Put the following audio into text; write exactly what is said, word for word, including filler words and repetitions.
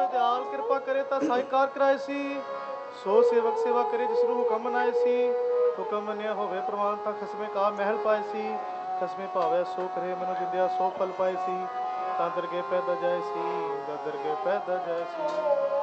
ਦਿਆਲ ਕਿਰਪਾ ਕਰੇ ਤਾਂ ਸਾਈਕਾਰ ਕਰਾਏ ਸੀ। ਸੋ ਸੇਵਕ ਸੇਵਾ ਕਰੇ ਜਿਸ ਨੂੰ ਹੁਕਮ ਮਨਾਏ ਸੀ। ਹੁਕਮ ਮੰਨਿਆ ਹੋਵੇ ਪ੍ਰਮਾਣ ਤਾਂ ਖਸਮੇ ਕਾ ਮਹਿਲ ਪਾਏ ਸੀ। ਖਸਮੇ ਭਾਵੈ ਸੋ ਕਰੇ ਮੈਨੂੰ ਦਿੰਦਿਆ ਸੋ ਫਲ ਪਾਏ ਸੀ। ਤਾਂ ਦਰਗੇ ਪੈਦਾ ਜਾਏ ਸੀ, ਤਾਂ ਦਰਗੇ ਪੈਦਾ ਜਾਏ ਸੀ।